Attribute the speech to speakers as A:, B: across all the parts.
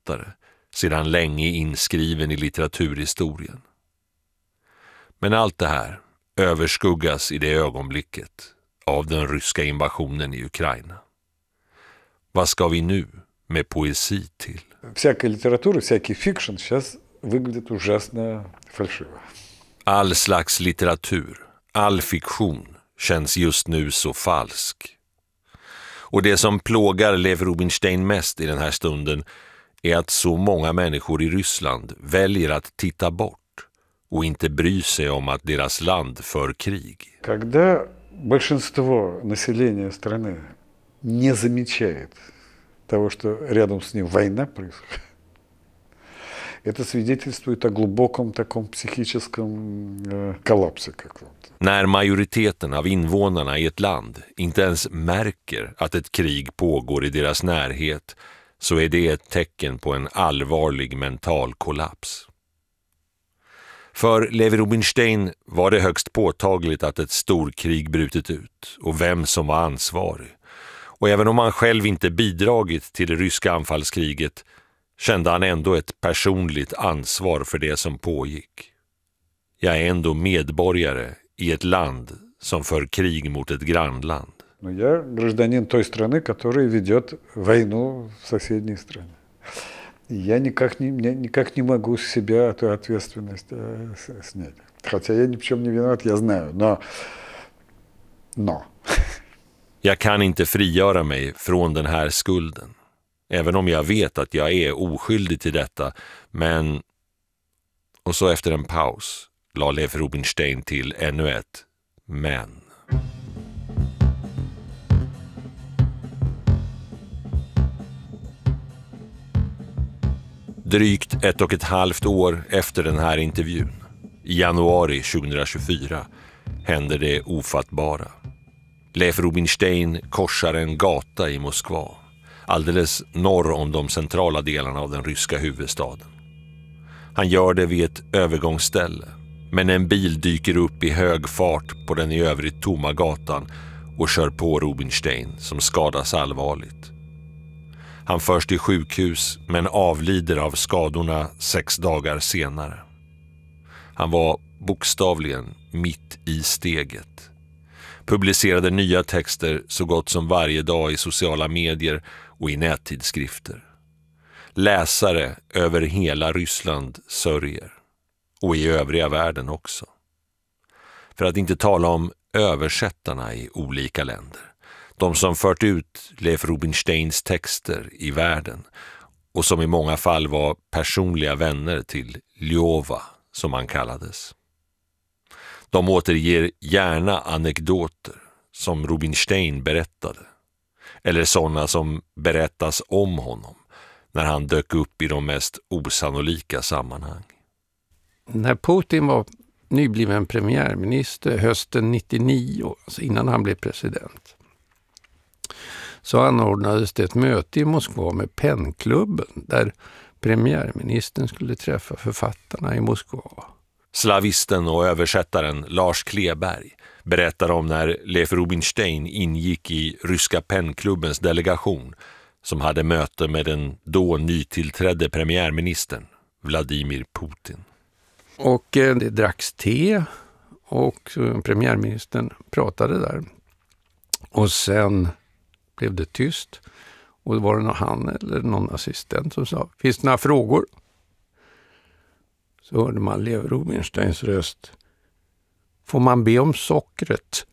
A: författare, sedan länge inskriven i litteraturhistorien. Men allt det här överskuggas i det ögonblicket av den ryska invasionen i Ukraina. Vad ska vi nu med poesi till?
B: Всякая литература, всякий фикшн сейчас выглядит ужасно фальшиво.
A: All slags litteratur, all fiktion känns just nu så falsk. Och det som plågar Lev Rubinstein mest i den här stunden är att så många människor i Ryssland väljer att titta bort och inte bry sig om att deras land för krig.
B: Когда большинство населения страны не замечает того, что рядом с ним война происходит, это свидетельствует о глубоком таком психическом коллапсе каком-то.
A: När majoriteten av invånarna i ett land inte ens märker att ett krig pågår i deras närhet, så är det ett tecken på en allvarlig mental kollaps. För Lev Rubinstein var det högst påtagligt att ett storkrig brutit ut och vem som var ansvarig. Och även om han själv inte bidragit till det ryska anfallskriget kände han ändå ett personligt ansvar för det som pågick. Jag är ändå medborgare i ett land som för krig mot ett grannland.
B: Но я гражданин той страны, которая ведет войну в соседней стране. Я никак не могу с себя эту ответственность снять. Хотя я ни в чем не виноват, я знаю, но.
A: Jag kan inte frigöra mig från den här skulden. Även om jag vet att jag är oskyldig till detta, men... Och så efter en paus la Lev Rubinstein till ännu ett men. Drygt 1,5 år efter den här intervjun, i januari 2024, händer det ofattbara. Lev Rubinstein korsar en gata i Moskva, alldeles norr om de centrala delarna av den ryska huvudstaden. Han gör det vid ett övergångsställe, men en bil dyker upp i hög fart på den i övrigt tomma gatan och kör på Rubinstein, som skadas allvarligt. Han förs till sjukhus men avlider av skadorna 6 dagar senare. Han var bokstavligen mitt i steget. Publicerade nya texter så gott som varje dag i sociala medier och i nättidskrifter. Läsare över hela Ryssland sörjer. Och i övriga världen också. För att inte tala om översättarna i olika länder. De som fört ut Lev Rubinsteins texter i världen och som i många fall var personliga vänner till Ljova, som han kallades. De återger gärna anekdoter som Rubinstein berättade, eller sådana som berättas om honom när han dök upp i de mest osannolika sammanhang.
C: När Putin var nybliven premiärminister hösten 99, alltså innan han blev president, så anordnades det ett möte i Moskva med Pennklubben där premiärministern skulle träffa författarna i Moskva.
A: Slavisten och översättaren Lars Kleberg berättar om när Lev Rubinstein ingick i ryska Pennklubbens delegation som hade möte med den då nytillträdde premiärministern Vladimir Putin.
C: Och det dracks te och premiärministern pratade där. Och sen blev det tyst. Och det var det han eller någon assistent som sa: finns det några frågor? Så hörde man Lev Rubinsteins röst: får man be om sockret?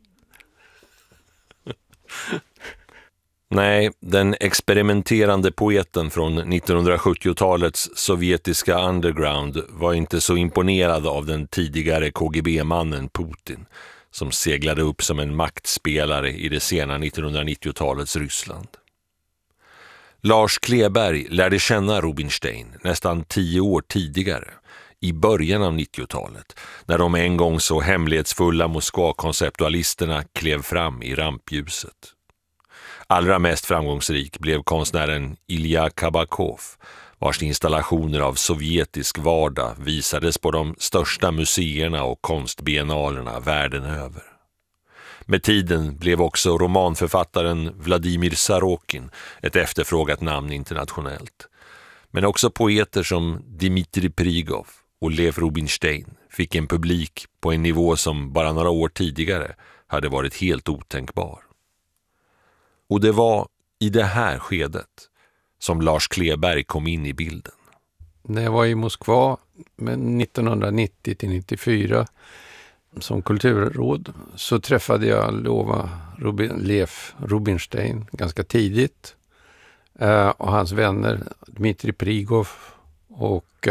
A: Nej, den experimenterande poeten från 1970-talets sovjetiska underground var inte så imponerad av den tidigare KGB-mannen Putin, som seglade upp som en maktspelare i det sena 1990-talets Ryssland. Lars Kleberg lärde känna Rubinstein nästan 10 år tidigare, i början av 90-talet, när de en gång så hemlighetsfulla Moskva-konceptualisterna klev fram i rampljuset. Allra mest framgångsrik blev konstnären Ilja Kabakov, vars installationer av sovjetisk vardag visades på de största museerna och konstbienalerna världen över. Med tiden blev också romanförfattaren Vladimir Sorokin ett efterfrågat namn internationellt. Men också poeter som Dmitrij Prigov och Lev Rubinstein fick en publik på en nivå som bara några år tidigare hade varit helt otänkbar. Och det var i det här skedet som Lars Kleberg kom in i bilden.
C: När jag var i Moskva 1990-94 som kulturråd så träffade jag Lev Rubinstein ganska tidigt och hans vänner Dmitrij Prigov och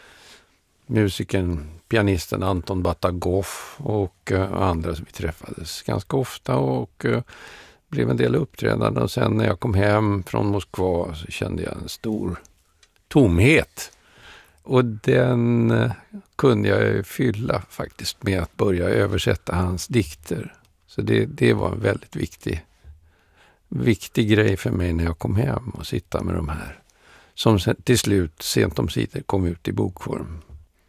C: musikern, pianisten Anton Batagov och andra som vi träffades ganska ofta och blev en del uppträdande. Och sen när jag kom hem från Moskva så kände jag en stor tomhet. Och den kunde jag fylla faktiskt med att börja översätta hans dikter. Så det var en väldigt viktig grej för mig när jag kom hem och sitta med de här. Som till slut sent omsider kom ut i bokform.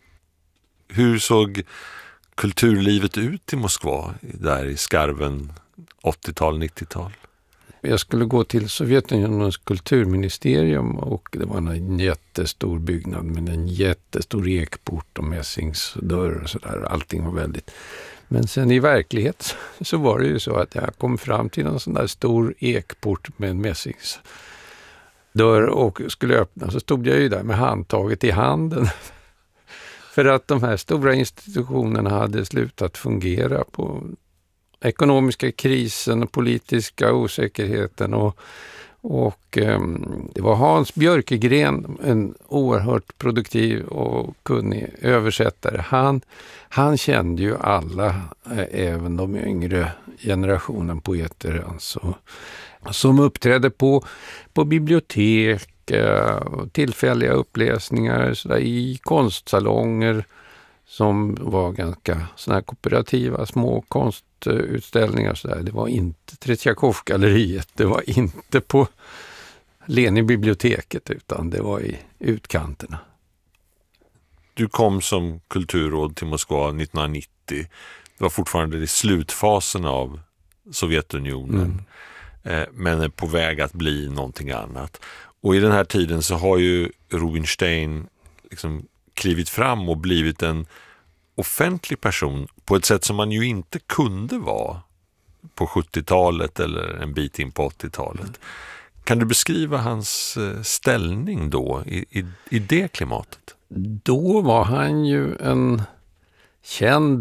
A: Hur såg kulturlivet ut i Moskva där i skarven 80-tal, 90-tal?
C: Jag skulle gå till Sovjetunionens kulturministerium och det var en jättestor byggnad med en jättestor ekport och mässingsdörr och sådär. Allting var väldigt... Men sen i verklighet så var det ju så att jag kom fram till en sån där stor ekport med en mässingsdörr och skulle öppna. Så stod jag ju där med handtaget i handen. För att de här stora institutionerna hade slutat fungera på ekonomiska krisen och politiska osäkerheten och det var Hans Björkegren, en oerhört produktiv och kunnig översättare. Han kände ju alla, även de yngre generationen poeter alltså, som uppträdde på bibliotek, tillfälliga uppläsningar så där, i konstsalonger som var ganska såna här kooperativa små konstutställningar. Så där. Det var inte Tretjakov-galleriet, det var inte på Lenin-biblioteket utan det var i utkanterna.
A: Du kom som kulturråd till Moskva 1990. Det var fortfarande i slutfasen av Sovjetunionen. Men är på väg att bli någonting annat. Och i den här tiden så har ju Rubinstein liksom klivit fram och blivit en offentlig person på ett sätt som man ju inte kunde vara på 70-talet eller en bit in på 80-talet. Kan du beskriva hans ställning då i det klimatet?
C: Då var han ju en känd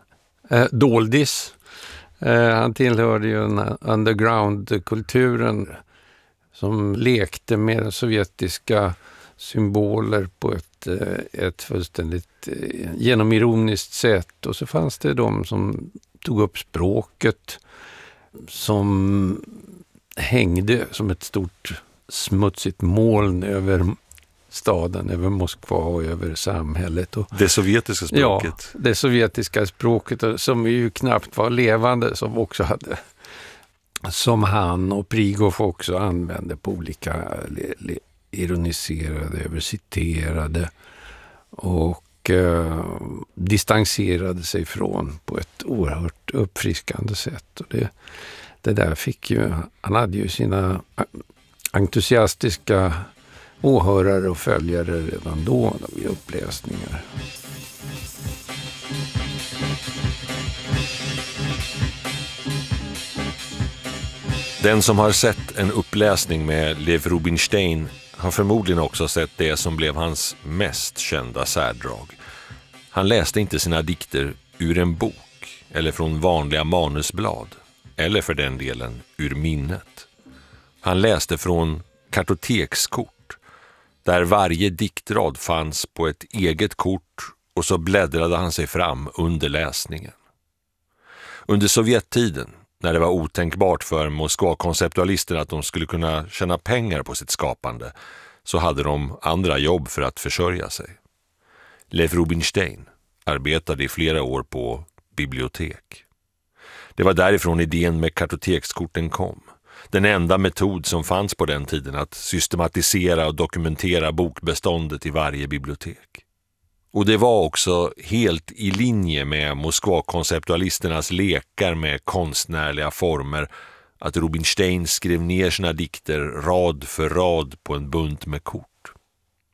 C: doldis. Han tillhörde ju en underground-kulturen som lekte med den sovjetiska symboler på ett fullständigt genomironiskt sätt. Och så fanns det de som tog upp språket som hängde som ett stort smutsigt moln över staden, över Moskva och över samhället. Och,
A: det sovjetiska språket?
C: Ja, det sovjetiska språket som ju knappt var levande, som också hade, som han och Prigov också använde på olika ironiserade, överciterade och distanserade sig från på ett oerhört uppfriskande sätt. Och det där fick ju, han hade ju sina entusiastiska åhörare och följare redan då vid uppläsningar.
A: Den som har sett en uppläsning med Lev Rubinstein har förmodligen också sett det som blev hans mest kända särdrag. Han läste inte sina dikter ur en bok eller från vanliga manusblad, eller för den delen ur minnet. Han läste från kartotekskort, där varje diktrad fanns på ett eget kort och så bläddrade han sig fram under läsningen. Under Sovjettiden, när det var otänkbart för Moskva-konceptualister att de skulle kunna tjäna pengar på sitt skapande, så hade de andra jobb för att försörja sig. Lev Rubinstein arbetade i flera år på bibliotek. Det var därifrån idén med kartotekskorten kom. Den enda metod som fanns på den tiden att systematisera och dokumentera bokbeståndet i varje bibliotek. Och det var också helt i linje med Moskva-konceptualisternas lekar med konstnärliga former att Rubinstein skrev ner sina dikter rad för rad på en bunt med kort.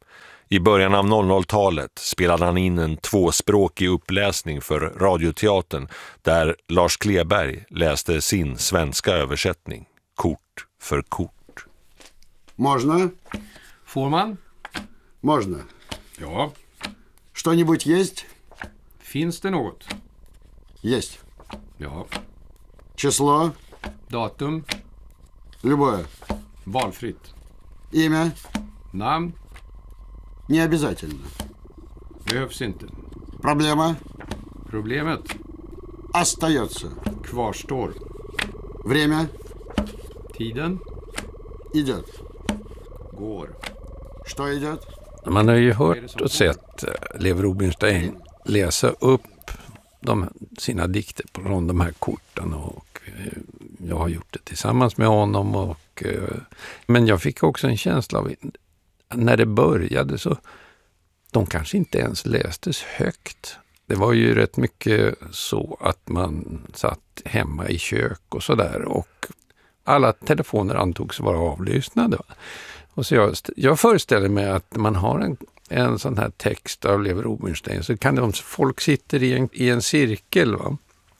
A: I början av 00-talet spelade han in en tvåspråkig uppläsning för Radioteatern där Lars Kleberg läste sin svenska översättning, kort för kort.
D: Можно?
C: Får man?
D: Можно.
C: Ja.
D: Что-нибудь есть?
C: Finns det något?
D: Есть.
C: Ja.
D: Число?
C: Datum?
D: Любое.
C: Valfritt.
D: Имя?
C: Namn?
D: Не обязательно.
C: Behövs inte.
D: Проблема?
C: Problemet?
D: Остается.
C: Kvarstår.
D: Время?
C: Tiden?
D: Идет.
C: Går.
D: Что идет?
C: Man har ju hört och sett Lev Rubinstein läsa upp sina dikter från de här korten och jag har gjort det tillsammans med honom. Men jag fick också en känsla av när det började så de kanske inte ens lästes högt. Det var ju rätt mycket så att man satt hemma i kök och sådär och alla telefoner antogs vara avlyssnade. Och så jag föreställer mig att man har en sån här text av Lev Rubinstein så kan det, folk sitter i en cirkel va.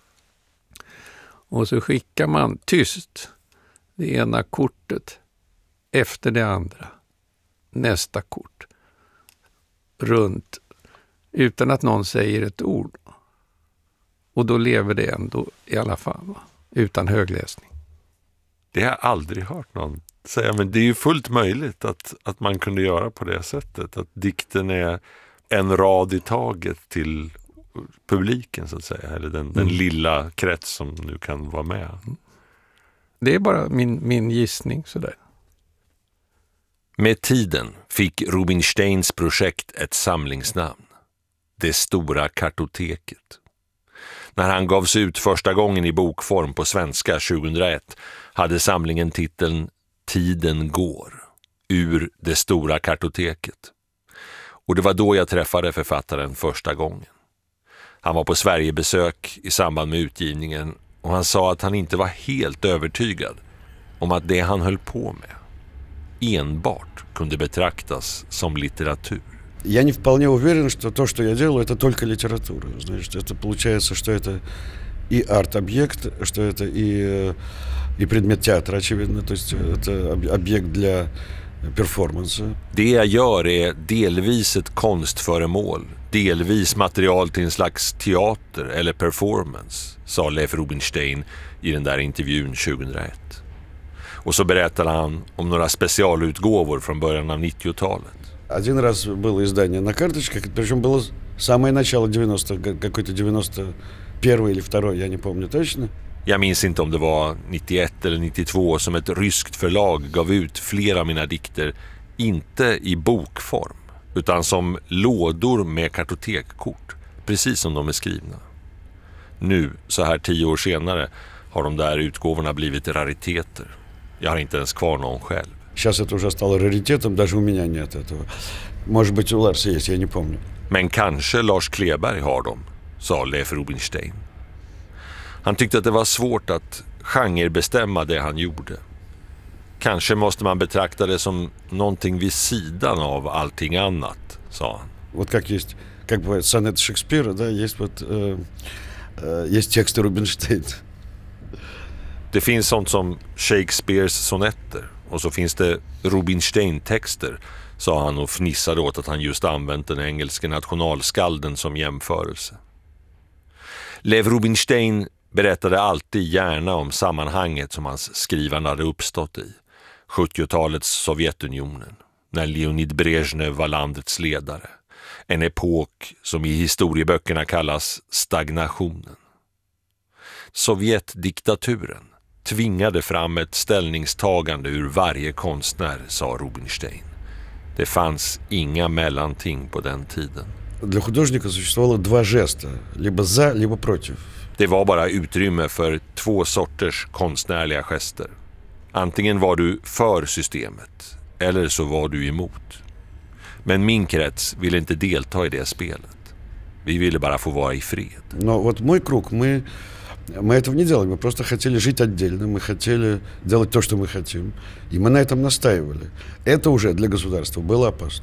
C: Och så skickar man tyst det ena kortet efter det andra. Nästa kort. Runt utan att någon säger ett ord. Och då lever det ändå i alla fall va? Utan högläsning.
A: Det har jag aldrig hört någon säga, men det är ju fullt möjligt att man kunde göra på det sättet. Att dikten är en rad i taget till publiken så att säga, eller den lilla krets som nu kan vara med.
C: Det är bara min gissning sådär.
A: Med tiden fick Rubinsteins projekt ett samlingsnamn. Det stora kartoteket. När han gavs ut första gången i bokform på svenska 2001 hade samlingen titeln Tiden går, ur det stora kartoteket. Och det var då jag träffade författaren första gången. Han var på Sverigebesök i samband med utgivningen och han sa att han inte var helt övertygad om att det han höll på med enbart kunde betraktas som litteratur.
D: Я не вполне уверен, что то, что я делаю, это только литература. Значит, это получается, что это и арт-объект, что это и предмет театра, очевидно. То есть это объект для перформанса.
A: Det jag gör är delvis ett konstföremål, delvis material till en slags teater eller performance, sa Lev Rubinstein i den där intervjun 2001. Och så berättade han om några specialutgåvor från början av 90-talet.
D: Один раз было издание на карточках, причем было самое начало 90-х, какой-то 91 или 2, я не помню точно.
A: Jag minns inte om det var 91 eller 92 som ett ryskt förlag gav ut flera av mina dikter, inte i bokform, utan som lådor med kartotekkort, precis som de är skrivna. Nu, så här 10 år senare, har de där utgåvorna blivit rariteter. Jag har inte ens kvar någon själv.
D: Сейчас это уже стало раритетом, даже у меня нет этого. Может быть, у Ларса есть, я не помню.
A: Men kanske Lars Kleberg har dem, sa Lev Rubinstein. Han tyckte att det var svårt att genrebestämma det han gjorde. Kanske måste man betrakta det som någonting vid sidan av allting annat, sa han.
D: Вот как есть, как бывает, сонет Шекспира, да, есть вот есть тексты Рубинштейна.
A: Det finns sånt som Shakespeares sonetter och så finns det Rubinstein-texter, sa han och fnissade åt att han just använt den engelska nationalskalden som jämförelse. Lev Rubinstein berättade alltid gärna om sammanhanget som hans skrivande hade uppstått i. 70-talets Sovjetunionen, när Leonid Brezhnev var landets ledare. En epok som i historieböckerna kallas stagnationen. Sovjetdiktaturen tvingade fram ett ställningstagande ur varje konstnär, sa Rubinstein. Det fanns inga mellanting på den tiden.
D: Для художника существовало 2 жеста, либо за, либо против.
A: Det var bara utrymme för 2 sorters konstnärliga gester. Antingen var du för systemet, eller så var du emot. Men min krets ville inte delta i det spelet. Vi ville bara få vara i fred.
D: Но вот мой круг, мы этого не делали, мы просто хотели жить отдельно, мы хотели делать то, что мы хотим, и мы на этом настаивали. Это уже для государства было опасно.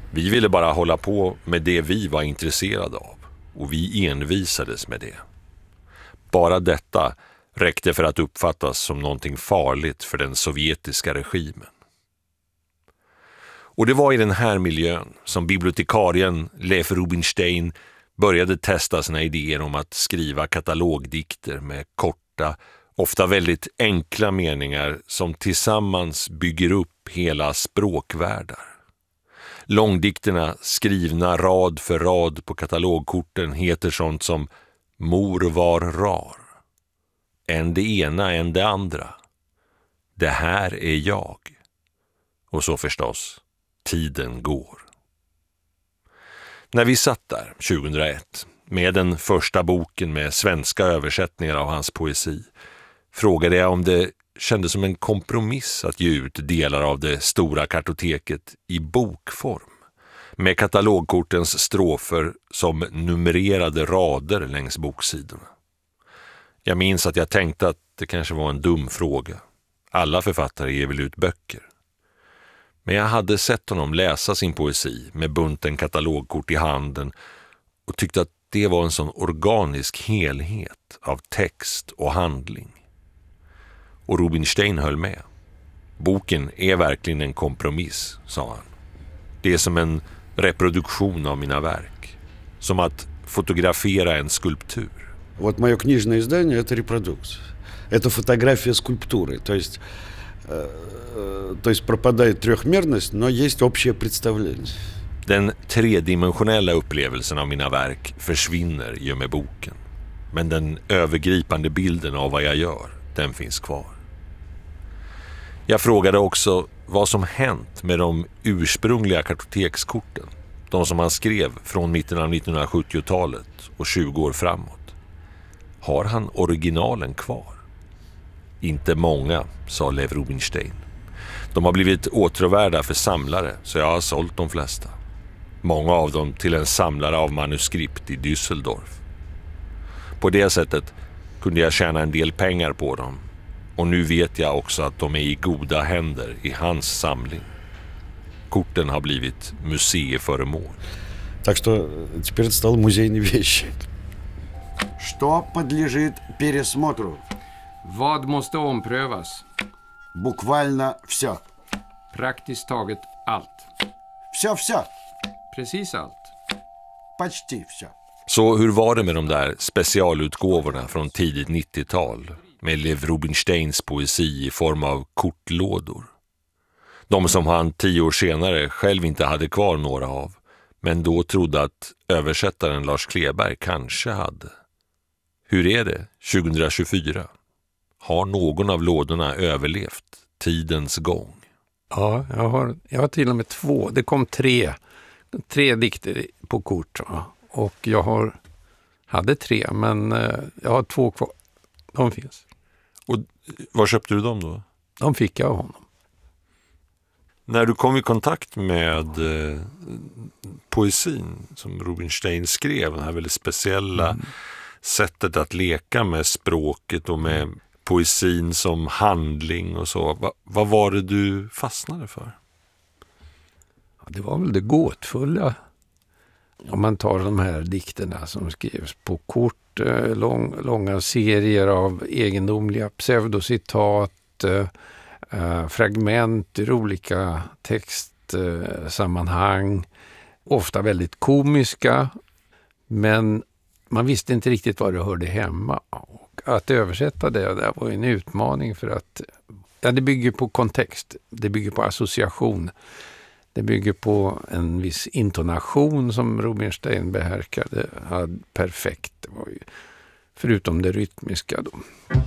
A: Vi ville bara hålla på med det vi var intresserade av och vi envisades med det. Bara detta räckte för att uppfattas som någonting farligt för den sovjetiska regimen. Och det var i den här miljön som bibliotekarien Leif Rubinstein började testa sina idéer om att skriva katalogdikter med korta, ofta väldigt enkla meningar som tillsammans bygger upp hela språkvärldar. Långdikterna, skrivna rad för rad på katalogkorten, heter sånt som Mor var rar. En det ena, en det andra. Det här är jag. Och så förstås, tiden går. När vi satt där 2001 med den första boken med svenska översättningar av hans poesi frågade jag om det kändes som en kompromiss att ge ut delar av det stora kartoteket i bokform med katalogkortens strofer som numrerade rader längs boksidorna. Jag minns att jag tänkte att det kanske var en dum fråga. Alla författare ger väl ut böcker. Men jag hade sett honom läsa sin poesi med bunten katalogkort i handen och tyckte att det var en sån organisk helhet av text och handling. Och Rubinstein höll med. Boken är verkligen en kompromiss, sa han. Det är som en reproduktion av mina verk. Som att fotografera en skulptur.
D: Вот мое книжное издание — это репродукция. Это фотография скульптуры. То есть пропадает трехмерность, но есть общее представление.
A: Den tredimensionella upplevelsen av mina verk försvinner i och med boken. Men den övergripande bilden av vad jag gör, den finns kvar. Jag frågade också vad som hänt med de ursprungliga kartotekskorten. De som han skrev från mitten av 1970-talet och 20 år framåt. Har han originalen kvar? Inte många, sa Leif Rubinstein. De har blivit åtråvärda för samlare, så jag har sålt de flesta. Många av dem till en samlare av manuskript i Düsseldorf. På det sättet kunde jag tjäna en del pengar på dem. Och nu vet jag också att de är i goda händer i hans samling. Korten har blivit museiföremål.
D: Так что теперь это стало музейной вещью.
E: Что подлежит пересмотру?
C: Vad måste omprövas?
E: Буквально все.
C: Praktiskt taget allt.
E: Все.
C: Precis allt.
E: Почти все.
A: Så hur var det med de där specialutgåvorna från tidigt 90-tal med Leif Rubinsteins poesi i form av kortlådor? De som han 10 år senare själv inte hade kvar några av, men då trodde att översättaren Lars Kleberg kanske hade. Hur är det 2024? Har någon av lådorna överlevt tidens gång?
C: Ja, jag har till och med 2. Det kom 3 dikter på kort. Och jag hade 3, men jag har 2 kvar. De finns.
A: Och var köpte du dem då?
C: De fick jag av honom.
A: När du kom i kontakt med poesin som Rubinstein skrev, det här väldigt speciella sättet att leka med språket och med poesin som handling och så. Vad var det du fastnade för?
C: Ja, det var väl det gåtfulla. Om man tar de här dikterna som skrevs på kort, långa serier av egendomliga pseudocitat, fragment ur olika textsammanhang, ofta väldigt komiska, men man visste inte riktigt var det hörde hemma. Och att översätta det var en utmaning för att det bygger på kontext, det bygger på association, det bygger på en viss intonation som Rubinstein behärskade perfekt, det var ju, förutom det rytmiska då.